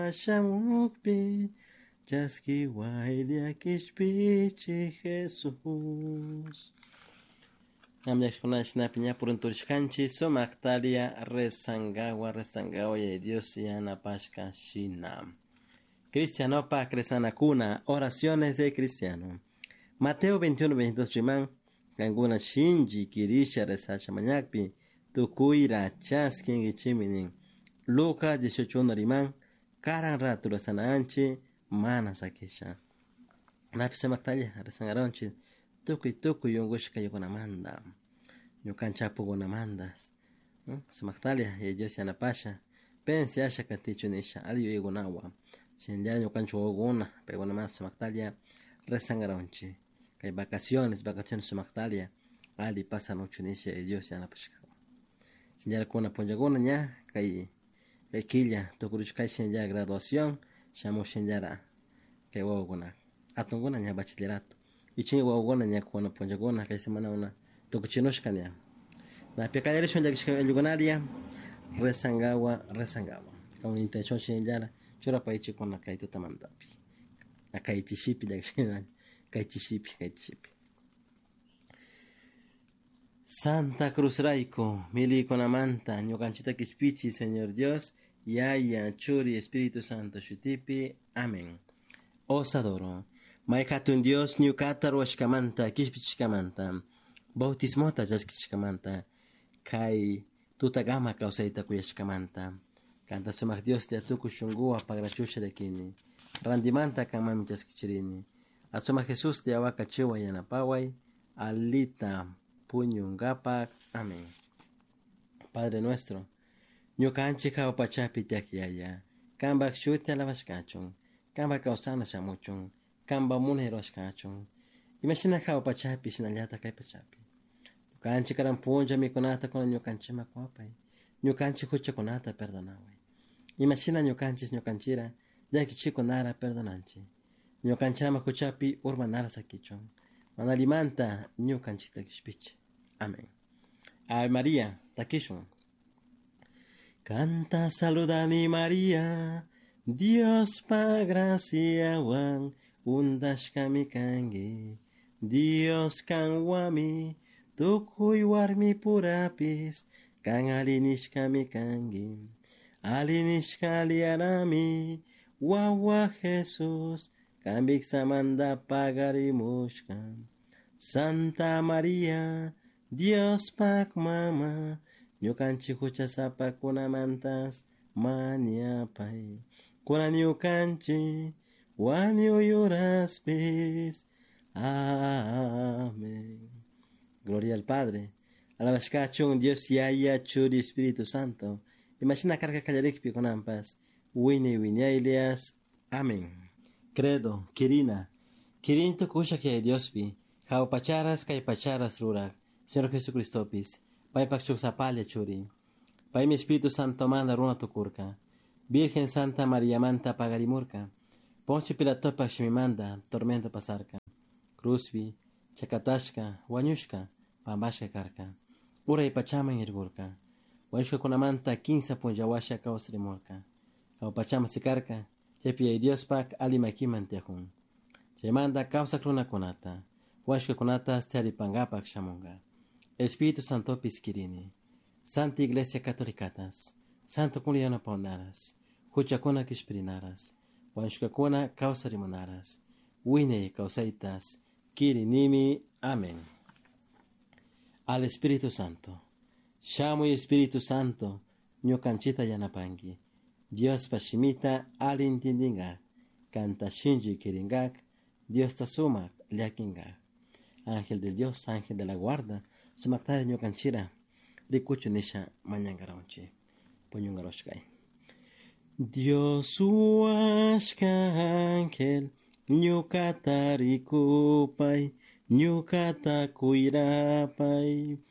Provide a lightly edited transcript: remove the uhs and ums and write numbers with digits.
Shamukpi, Chaski Wailia Kishpichi Jesús. Amyashkunashna piña purunturishkanchi Somactalia Resangawa ya Dios yanapashka Shinam. Cristiano pa cresana cuna, oraciones de cristiano. Mateo 21-22 Chimán, Kanguna Shinji Kirisha Resacha Mañakpi, Tukuira Chaskin y Chiminin. Lucas 18 Rimán, Karan Ratura Sanaanchi, Mana Sakisha. Napise Mactalia Resangaronchi. Tuku yungushka yukunamanda. Yukanchapu gunamandas. Samactalia y Dios yanapasha. Pensi asha katichu nisha. Aliyo igunawa. Shindiara yukanchu oguna. Pegunamas samactalia. Resangaronchi. Hay vacaciones samactalia. Ali pasa noche nisha y Dios yanapasha. Shindiara kuna ponjaguna nya. Kay Bequilla. Tukurushkai shindiara graduación. Shamu shindiara. Kay woguna. Atunguna nya bachillerato. Ichini wawona nya kuona ponjagona kay semana una tokuchinoshka nya na pekadere shonja kishka yugonalia resangawa con intención shinjara chura paichi kuna kay tutamandapi akay chishipi dakshina kay chishipi Santa Cruz Raico mili konamanta ñukanchita kishpichi Señor Dios Yaya Churi Espíritu Santo shutipi amén. Os adoro. Maikatun Dios nyukata roshkamanta kishpichkamanta bautismota jaskishkamanta kai tutagama kausaita kuyashkamanta kanta sumak Dios te atuku shungua pagrachusha de kini randimanta kamam jaskichirini asuma Jesús te awaka chiwa yanapawai alita puñungapa amén. Padre nuestro nyukanchi kao pachapi tiakiaya kambak shuti alavashkachun kambak kausana shamuchun Kamba muneros kachon. Imagina kao pachapi sinalata kai pachapi. Nyukanchi karampunja mikonata kona nyukanchi makwapay. Nyukanchi hucha konata perdonaway. Imagina nyukanchira yaki chiko nara perdonanchi. Nyukanchira makuchapi urbanara sakichon. Manalimanta nyukanchi takishpich. Amén. Ave María, takishon. Canta saludani María. Dios pa gracia wan. Undash kami kangi, Dios kan wami, tukuy warmi purapis, kan alinish kami kangi, alinish kalianami, wawa Jesus, kambik samanda pagarimushkan. Santa María, Dios pak mama, nyukanchi huchasapa kunamantas, maniapay, kunanyukanchi, Wanio lloras pis. Amén. Gloria al Padre. Alabashkachun Dios Yaya Churi Espíritu Santo. Imagina carga callarikpi con ampas. Wini Elias. Amén. Credo, Kirina. Kirinto kusha que Dios pi. Jao pacharas kai pacharas rurak. Señor Jesucristo pis. Pai pakchuk sapalia churi. Pai mi Espíritu Santo manda runa tukurka. Virgen Santa María Manta pagarimurka. Ponche Pilatopa Shimimanda, tormento pasarca. Cruzvi, Chakatashka, Wanyushka, Pambashka Karka. Ura y Pachama en Irgurka. Wanyushka Kunamanta, 15 Punjawasha Kausrimurka. Kao Pachama Sikarka, Chepi y Dios Pak Alimakiman Tejun. Chemanda Causa Kruna Kunata. Wanyushka Kunata Steri Pangapak Shamunga. Espíritu Santo Piskirini. Santa Iglesia Catolicatas. Santo Kuliano Paunaras. Huchakuna Kishpirinaras. Wanshkakuna kausarimunaras. Wine causaitas. Kirinimi. Amén. Al Espíritu Santo. Shamu y Espíritu Santo. Ñukanchita yanapangi. Dios pashimita alintindingak. Canta shinji kiringak. Dios tasumak liakingak. Ángel de Dios, ángel de la guarda. Sumaktari ñukanchira. Rikuchu nisha mañangaronchi. Puñungaroshkai. Dios uashka ángel, ñukata rikupay, ñukata kuirapay.